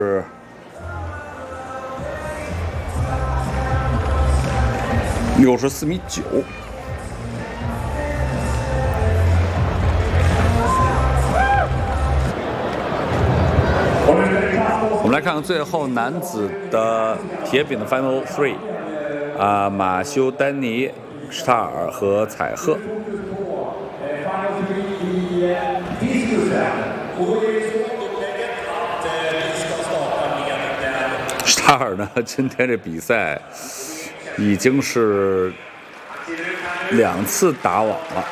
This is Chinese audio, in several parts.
是64.9米。我们来看看最后男子的铁饼的 Final Three， 马修·丹尼、施塔尔和采赫。施塔尔呢，今天这比赛已经是2次打网了。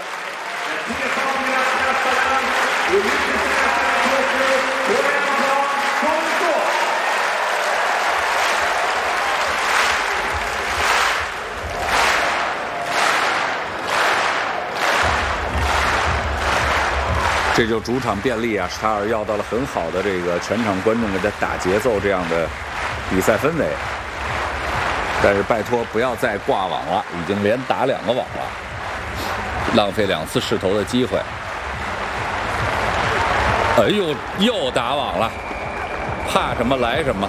这就主场便利啊！施塔尔要到了很好的这个全场观众给他打节奏这样的比赛氛围，但是拜托不要再挂网了，已经连打2个网了，浪费2次试投的机会。哎呦，又打网了，怕什么来什么。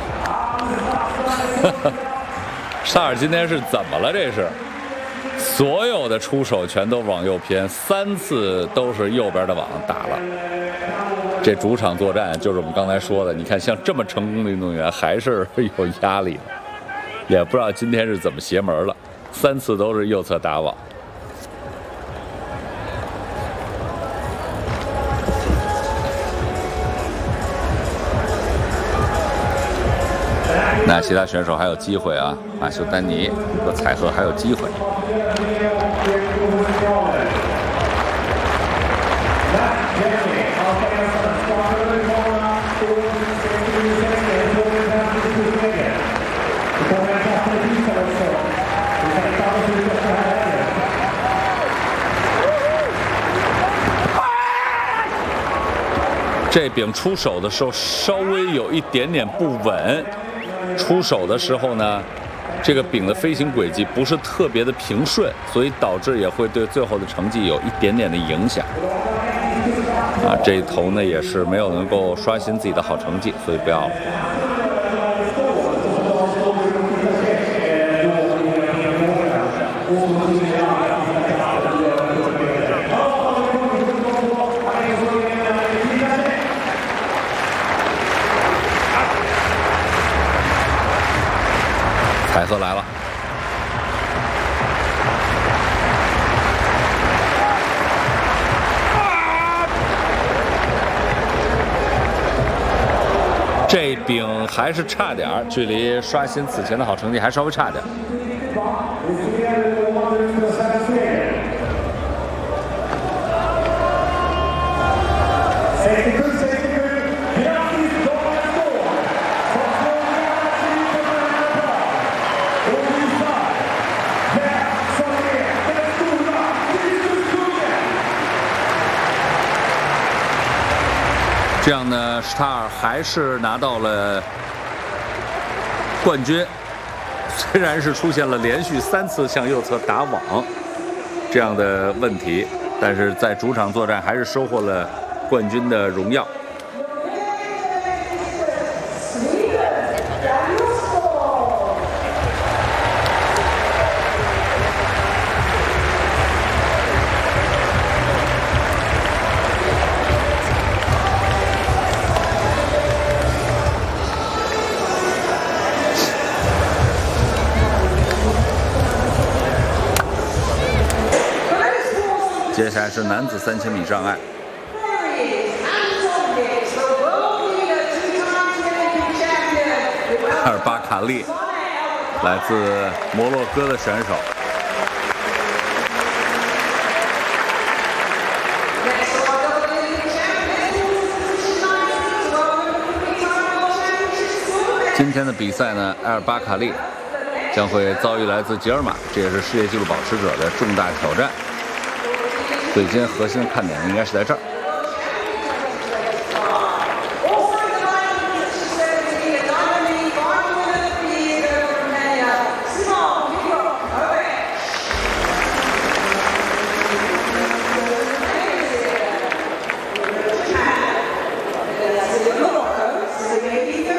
施塔尔今天是怎么了？这是。所有的出手全都往右偏，3次都是右边的网打了。这主场作战就是我们刚才说的，你看像这么成功的运动员还是有压力的，也不知道今天是怎么邪门了，3次都是右侧打网。那其他选手还有机会啊，马修·丹尼和采赫还有机会。这柄出手的时候稍微有一点点不稳，出手的时候呢，这个柄的飞行轨迹不是特别的平顺，所以导致也会对最后的成绩有一点点的影响。这一投呢也是没有能够刷新自己的好成绩，所以不要了。采赫来了，这柄还是差点儿，距离刷新此前的好成绩还稍微差点。这样呢，施塔尔还是拿到了冠军。虽然是出现了连续3次向右侧打网这样的问题，但是在主场作战还是收获了冠军的荣耀。接下来是男子3000米障碍，阿尔巴卡利，来自摩洛哥的选手。今天的比赛呢，阿尔巴卡利将会遭遇来自吉尔马，这也是世界纪录保持者的重大挑战。所以今天核心的看点应该是在这儿。